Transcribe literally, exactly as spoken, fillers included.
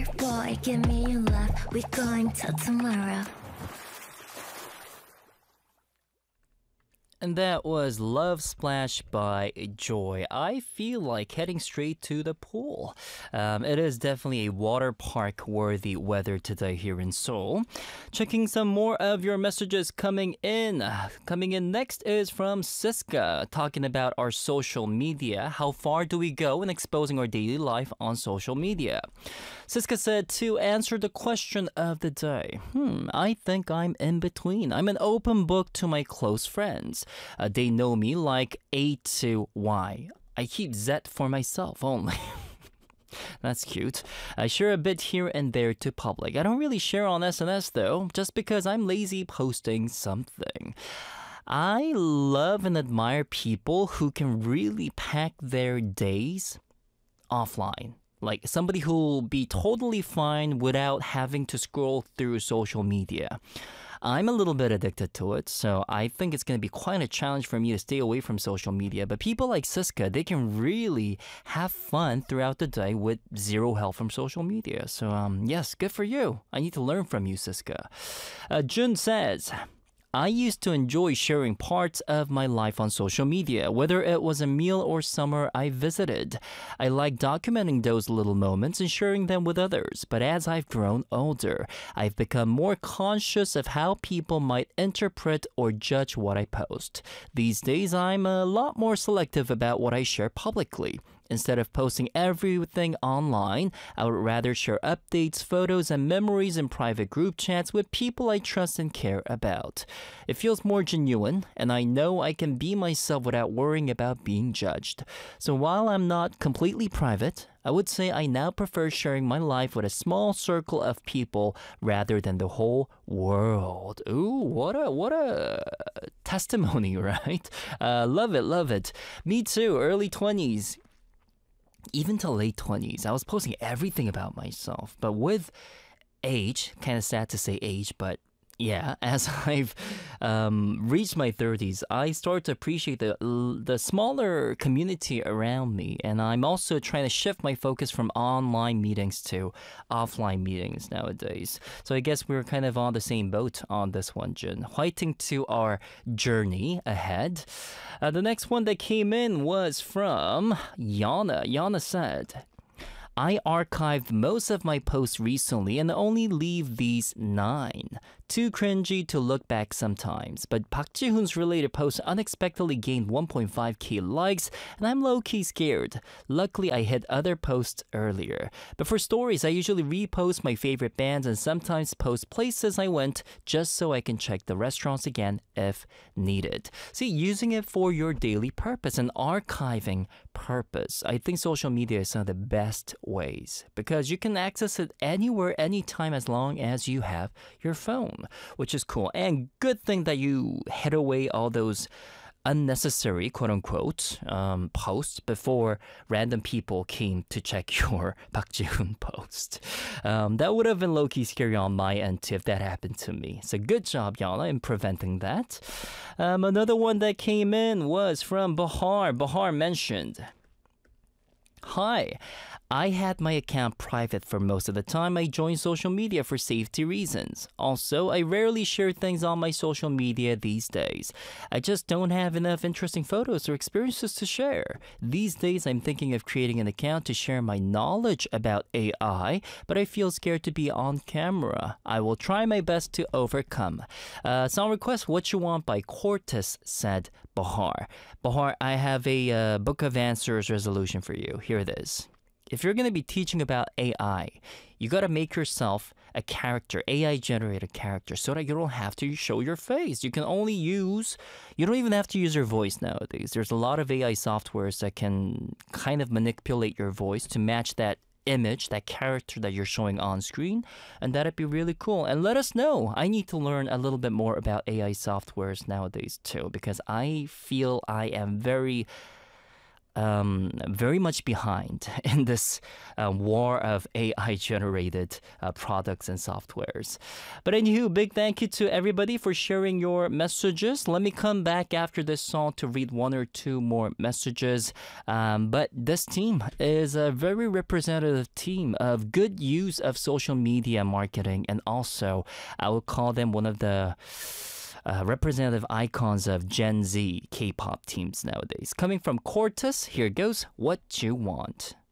boy, give me your love. We're going till tomorrow. And that was Love Splash by Joy. I feel like heading straight to the pool. Um, it is definitely a water park worthy weather today here in Seoul. Checking some more of your messages coming in. Coming in next is from Siska, talking about our social media. How far do we go in exposing our daily life on social media? Siska said, to answer the question of the day, hmm, I think I'm in between. I'm an open book to my close friends. Uh, they know me like A to Y. I keep Z for myself only. That's cute. I share a bit here and there to public. I don't really share on S N S though, just because I'm lazy posting something. I love and admire people who can really pack their days offline. Like somebody who'll be totally fine without having to scroll through social media. I'm a little bit addicted to it, so I think it's going to be quite a challenge for me to stay away from social media. But people like Siska, they can really have fun throughout the day with zero help from social media. So um, yes, good for you. I need to learn from you, Siska. Uh, Jun says, I used to enjoy sharing parts of my life on social media, whether it was a meal or somewhere I visited. I like documenting those little moments and sharing them with others, but as I've grown older, I've become more conscious of how people might interpret or judge what I post. These days, I'm a lot more selective about what I share publicly. Instead of posting everything online, I would rather share updates, photos, and memories in private group chats with people I trust and care about. It feels more genuine, and I know I can be myself without worrying about being judged. So while I'm not completely private, I would say I now prefer sharing my life with a small circle of people rather than the whole world. Ooh, what a what a testimony, right? Uh, love it, love it. Me too, early twenties. Even to late twenties, I was posting everything about myself. But with age, kind of sad to say age, but yeah, as I've um, reached my thirties, I start to appreciate the the smaller community around me. And I'm also trying to shift my focus from online meetings to offline meetings nowadays. So I guess we're kind of on the same boat on this one, Jun. Fighting to our journey ahead. Uh, the next one that came in was from Yana. Yana said, I archived most of my posts recently and only leave these nine. Too cringy to look back sometimes, but Park Ji-hoon's related post unexpectedly gained one point five K likes, and I'm low-key scared. Luckily, I hit other posts earlier. But for stories, I usually repost my favorite bands and sometimes post places I went just so I can check the restaurants again if needed. See, using it for your daily purpose and archiving purpose. I think social media is one of the best ways because you can access it anywhere, anytime as long as you have your phone. Which is cool. And good thing that you hid away all those unnecessary, quote-unquote, um, posts before random people came to check your Park Ji-hoon post. Um, that would have been low-key scary on my end too if that happened to me. So good job, Yana, in preventing that. Um, another one that came in was from Bahar. Bahar mentioned, hi, I had my account private for most of the time I joined social media for safety reasons. Also, I rarely share things on my social media these days. I just don't have enough interesting photos or experiences to share. These days, I'm thinking of creating an account to share my knowledge about A I, but I feel scared to be on camera. I will try my best to overcome. Uh, song request What You Want by Cortis, said Bahar. Bahar, I have a uh, book of answers resolution for you. Here it is. If you're going to be teaching about A I, you got to make yourself a character, A I-generated character, so that you don't have to show your face. You can only use, you don't even have to use your voice nowadays. There's a lot of A I softwares that can kind of manipulate your voice to match that image, that character that you're showing on screen, and that'd be really cool. And let us know. I need to learn a little bit more about A I softwares nowadays too, because I feel I am very... um, very much behind in this uh, war of A I-generated uh, products and softwares. But anywho, big thank you to everybody for sharing your messages. Let me come back after this song to read one or two more messages. Um, but this team is a very representative team of good use of social media marketing, and also I would call them one of the Uh, representative icons of Gen Z K-pop teams nowadays. Coming from Cortus, here goes What You Want.